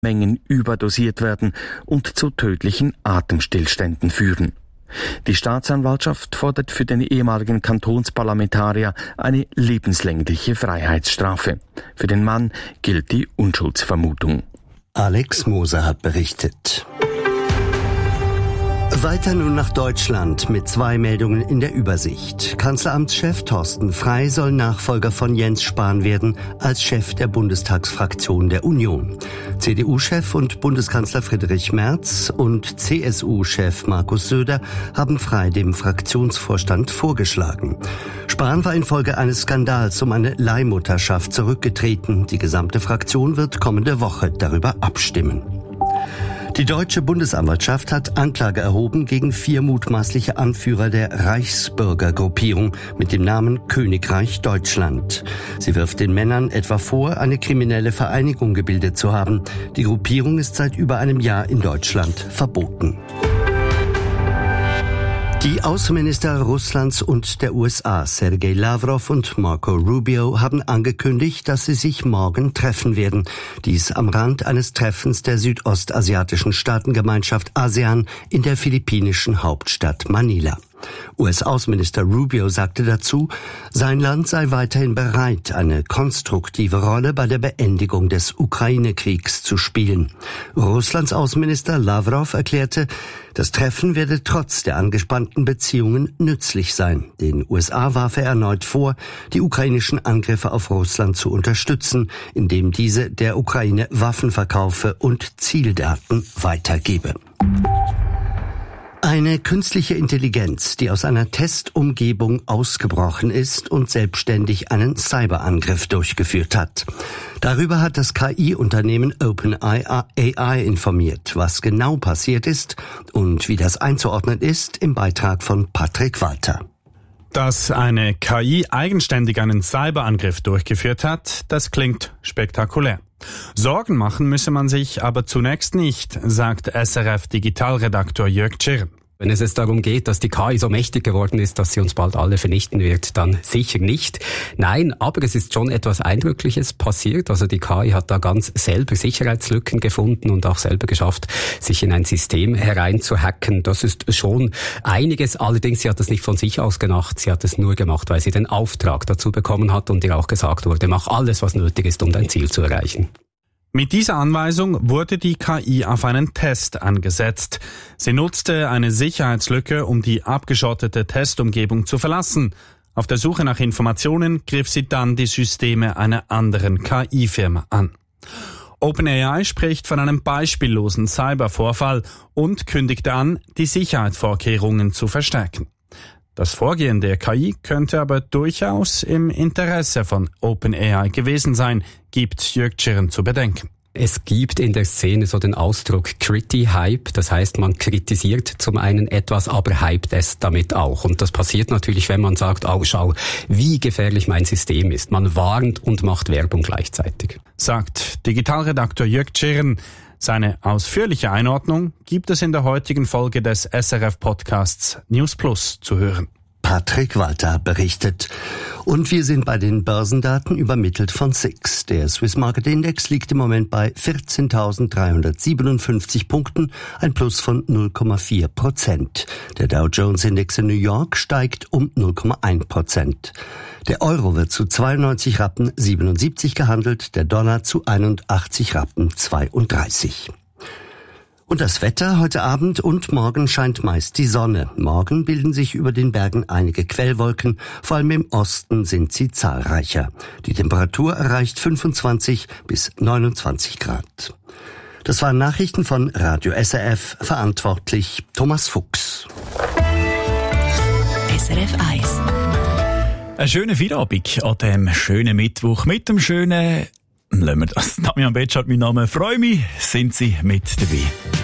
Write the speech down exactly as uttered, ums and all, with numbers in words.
Mengen überdosiert werden und zu tödlichen Atemstillständen führen. Die Staatsanwaltschaft fordert für den ehemaligen Kantonsparlamentarier eine lebenslängliche Freiheitsstrafe. Für den Mann gilt die Unschuldsvermutung. Alex Moser hat berichtet. Weiter nun nach Deutschland mit zwei Meldungen in der Übersicht. Kanzleramtschef Thorsten Frey soll Nachfolger von Jens Spahn werden als Chef der Bundestagsfraktion der Union. C D U-Chef und Bundeskanzler Friedrich Merz und C S U-Chef Markus Söder haben Frey dem Fraktionsvorstand vorgeschlagen. Spahn war infolge eines Skandals um eine Leihmutterschaft zurückgetreten. Die gesamte Fraktion wird kommende Woche darüber abstimmen. Die deutsche Bundesanwaltschaft hat Anklage erhoben gegen vier mutmaßliche Anführer der Reichsbürgergruppierung mit dem Namen Königreich Deutschland. Sie wirft den Männern etwa vor, eine kriminelle Vereinigung gebildet zu haben. Die Gruppierung ist seit über einem Jahr in Deutschland verboten. Die Außenminister Russlands und der U S A, Sergei Lavrov und Marco Rubio, haben angekündigt, dass sie sich morgen treffen werden. Dies am Rand eines Treffens der südostasiatischen Staatengemeinschaft ASEAN in der philippinischen Hauptstadt Manila. U S-Außenminister Rubio sagte dazu, sein Land sei weiterhin bereit, eine konstruktive Rolle bei der Beendigung des Ukraine-Kriegs zu spielen. Russlands Außenminister Lavrov erklärte, das Treffen werde trotz der angespannten Beziehungen nützlich sein. Den U S A warf er erneut vor, die ukrainischen Angriffe auf Russland zu unterstützen, indem diese der Ukraine Waffen verkaufe und Zieldaten weitergebe. Eine künstliche Intelligenz, die aus einer Testumgebung ausgebrochen ist und selbstständig einen Cyberangriff durchgeführt hat. Darüber hat das K I-Unternehmen OpenAI informiert. Was genau passiert ist und wie das einzuordnen ist, im Beitrag von Patrick Walter. Dass eine K I eigenständig einen Cyberangriff durchgeführt hat, das klingt spektakulär. Sorgen machen müsse man sich aber zunächst nicht, sagt S R F-Digitalredaktor Jörg Tschirn. Wenn es jetzt darum geht, dass die K I so mächtig geworden ist, dass sie uns bald alle vernichten wird, dann sicher nicht. Nein, aber es ist schon etwas Eindrückliches passiert. Also die K I hat da ganz selber Sicherheitslücken gefunden und auch selber geschafft, sich in ein System hereinzuhacken. Das ist schon einiges. Allerdings, sie hat das nicht von sich aus gemacht. Sie hat es nur gemacht, weil sie den Auftrag dazu bekommen hat und ihr auch gesagt wurde, mach alles, was nötig ist, um dein Ziel zu erreichen. Mit dieser Anweisung wurde die K I auf einen Test angesetzt. Sie nutzte eine Sicherheitslücke, um die abgeschottete Testumgebung zu verlassen. Auf der Suche nach Informationen griff sie dann die Systeme einer anderen K I-Firma an. OpenAI spricht von einem beispiellosen Cybervorfall und kündigte an, die Sicherheitsvorkehrungen zu verstärken. Das Vorgehen der K I könnte aber durchaus im Interesse von OpenAI gewesen sein, gibt Jörg Tschirn zu bedenken. Es gibt in der Szene so den Ausdruck Criti-Hype, das heißt, man kritisiert zum einen etwas, aber hypt es damit auch. Und das passiert natürlich, wenn man sagt, oh, schau, wie gefährlich mein System ist. Man warnt und macht Werbung gleichzeitig. Sagt Digitalredaktor Jörg Tschirn. Seine ausführliche Einordnung gibt es in der heutigen Folge des S R F-Podcasts News Plus zu hören. Patrick Walter berichtet. Und wir sind bei den Börsendaten übermittelt von S I X. Der Swiss Market Index liegt im Moment bei vierzehntausenddreihundertsiebenundfünfzig Punkten, ein Plus von null Komma vier Prozent. Der Dow Jones Index in New York steigt um null Komma eins Prozent. Der Euro wird zu zweiundneunzig Rappen siebenundsiebzig gehandelt, der Dollar zu einundachtzig Rappen zweiunddreißig. Und das Wetter heute Abend und morgen scheint meist die Sonne. Morgen bilden sich über den Bergen einige Quellwolken, vor allem im Osten sind sie zahlreicher. Die Temperatur erreicht fünfundzwanzig bis neunundzwanzig Grad. Das waren Nachrichten von Radio S R F, verantwortlich Thomas Fuchs. S R F eins. Ein schöner Feierabend an dem schönen Mittwoch mit dem schönen, lassen wir das, Damian Betschart, mein Name, freue mich, sind Sie mit dabei.